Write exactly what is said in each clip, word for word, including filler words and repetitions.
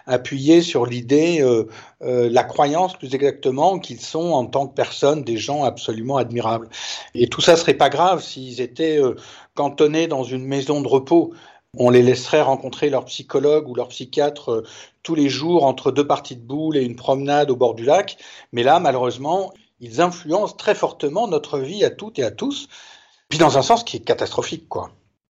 appuyé sur l'idée, euh, euh, la croyance plus exactement, qu'ils sont en tant que personnes des gens absolument admirables. Et tout ça serait pas grave s'ils étaient euh, cantonnés dans une maison de repos. On les laisserait rencontrer leur psychologue ou leur psychiatre euh, tous les jours entre deux parties de boules et une promenade au bord du lac. Mais là, malheureusement, ils influencent très fortement notre vie à toutes et à tous, puis dans un sens qui est catastrophique, quoi.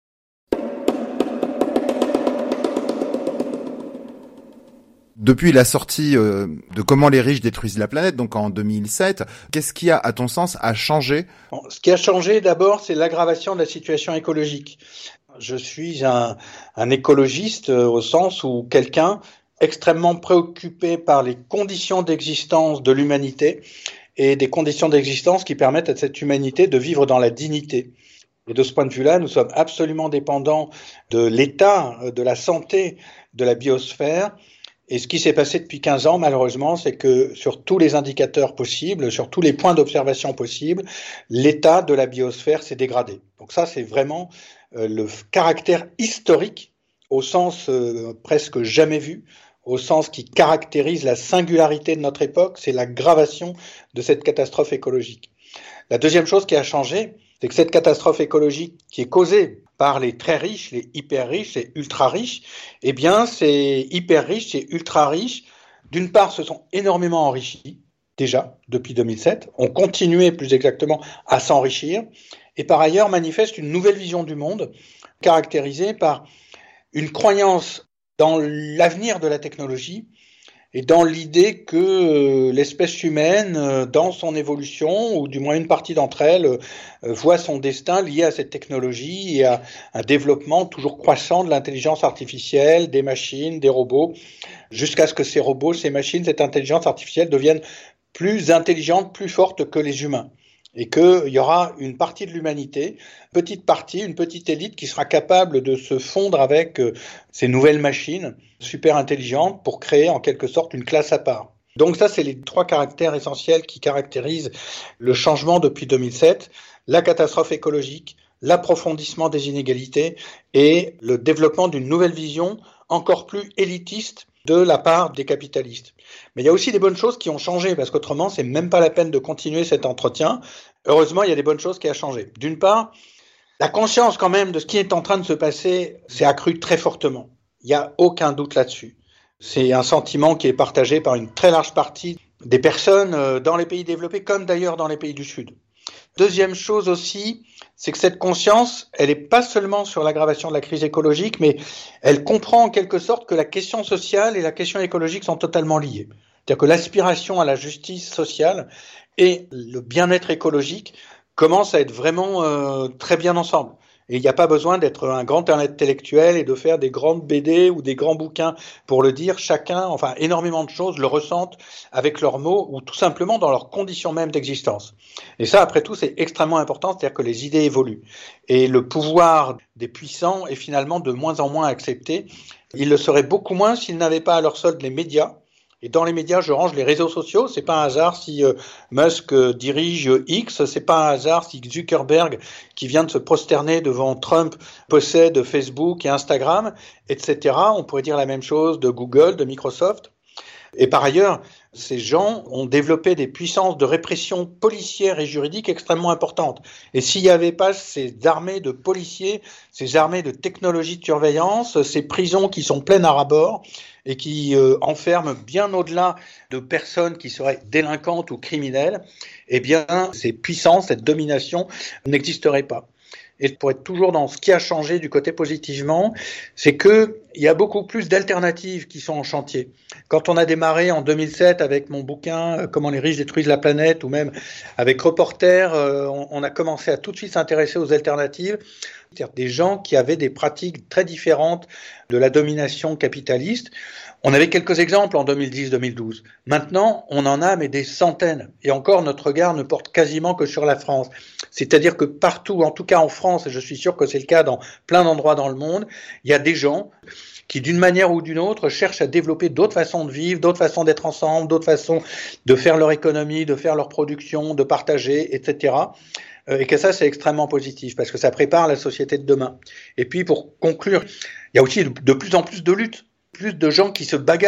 Depuis la sortie euh, de Comment les riches détruisent la planète, donc en deux mille sept, qu'est-ce qui a, à ton sens, a changé ? Bon, ce qui a changé d'abord, c'est l'aggravation de la situation écologique. Je suis un, un écologiste euh, au sens où quelqu'un extrêmement préoccupé par les conditions d'existence de l'humanité et des conditions d'existence qui permettent à cette humanité de vivre dans la dignité. Et de ce point de vue-là, nous sommes absolument dépendants de l'état, de la santé de la biosphère. Et ce qui s'est passé depuis quinze ans, malheureusement, c'est que sur tous les indicateurs possibles, sur tous les points d'observation possibles, l'état de la biosphère s'est dégradé. Donc ça, c'est vraiment euh, le caractère historique, au sens euh, presque jamais vu, au sens qui caractérise la singularité de notre époque, c'est l'aggravation de cette catastrophe écologique. La deuxième chose qui a changé, c'est que cette catastrophe écologique qui est causée par les très riches, les hyper riches, les ultra riches, eh bien, ces hyper riches, ces ultra riches, d'une part, se sont énormément enrichis, déjà, depuis deux mille sept, ont continué plus exactement à s'enrichir, et par ailleurs manifestent une nouvelle vision du monde, caractérisée par une croyance dans l'avenir de la technologie, et dans l'idée que l'espèce humaine, dans son évolution, ou du moins une partie d'entre elles, voit son destin lié à cette technologie et à un développement toujours croissant de l'intelligence artificielle, des machines, des robots, jusqu'à ce que ces robots, ces machines, cette intelligence artificielle deviennent plus intelligentes, plus fortes que les humains. Et qu'il y aura une partie de l'humanité, petite partie, une petite élite qui sera capable de se fondre avec euh, ces nouvelles machines super intelligentes pour créer en quelque sorte une classe à part. Donc ça, c'est les trois caractères essentiels qui caractérisent le changement depuis deux mille sept, la catastrophe écologique, l'approfondissement des inégalités et le développement d'une nouvelle vision encore plus élitiste de la part des capitalistes. Mais il y a aussi des bonnes choses qui ont changé, parce qu'autrement, c'est même pas la peine de continuer cet entretien. Heureusement, il y a des bonnes choses qui ont changé. D'une part, la conscience quand même de ce qui est en train de se passer s'est accrue très fortement. Il n'y a aucun doute là-dessus. C'est un sentiment qui est partagé par une très large partie des personnes dans les pays développés, comme d'ailleurs dans les pays du Sud. Deuxième chose aussi, c'est que cette conscience, elle n'est pas seulement sur l'aggravation de la crise écologique, mais elle comprend en quelque sorte que la question sociale et la question écologique sont totalement liées. C'est-à-dire que l'aspiration à la justice sociale et le bien-être écologique commencent à être vraiment euh, très bien ensemble. Et il n'y a pas besoin d'être un grand intellectuel et de faire des grandes B D ou des grands bouquins pour le dire. Chacun, enfin énormément de choses le ressentent avec leurs mots ou tout simplement dans leurs conditions même d'existence. Et ça, après tout, c'est extrêmement important, c'est-à-dire que les idées évoluent. Et le pouvoir des puissants est finalement de moins en moins accepté. Il le serait beaucoup moins s'ils n'avaient pas à leur solde les médias. Et dans les médias, je range les réseaux sociaux. C'est pas un hasard si euh, Musk euh, dirige X. C'est pas un hasard si Zuckerberg, qui vient de se prosterner devant Trump, possède Facebook et Instagram, et cetera. On pourrait dire la même chose de Google, de Microsoft. Et par ailleurs, ces gens ont développé des puissances de répression policière et juridique extrêmement importantes. Et s'il n'y avait pas ces armées de policiers, ces armées de technologies de surveillance, ces prisons qui sont pleines à ras-bord et qui euh, enferment bien au-delà de personnes qui seraient délinquantes ou criminelles, eh bien, ces puissances, cette domination n'existerait pas. Et pour être toujours dans ce qui a changé du côté positivement, c'est que il y a beaucoup plus d'alternatives qui sont en chantier. Quand on a démarré en deux mille sept avec mon bouquin « Comment les riches détruisent la planète » ou même avec Reporter, euh, on, on a commencé à tout de suite s'intéresser aux alternatives. C'est-à-dire des gens qui avaient des pratiques très différentes de la domination capitaliste. On avait quelques exemples en deux mille dix deux mille douze. Maintenant, on en a mais des centaines. Et encore, notre regard ne porte quasiment que sur la France. C'est-à-dire que partout, en tout cas en France, et je suis sûr que c'est le cas dans plein d'endroits dans le monde, il y a des gens qui, d'une manière ou d'une autre, cherchent à développer d'autres façons de vivre, d'autres façons d'être ensemble, d'autres façons de faire leur économie, de faire leur production, de partager, et cetera. Et que ça, c'est extrêmement positif, parce que ça prépare la société de demain. Et puis, pour conclure, il y a aussi de plus en plus de luttes, plus de gens qui se bagarrent